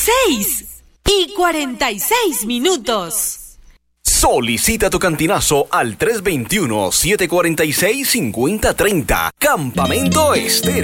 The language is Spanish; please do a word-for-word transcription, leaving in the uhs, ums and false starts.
seis y cuarenta y seis minutos. Solicita tu cantinazo al tres dos uno, siete cuatro seis, cinco cero tres cero. Campamento Estéreo.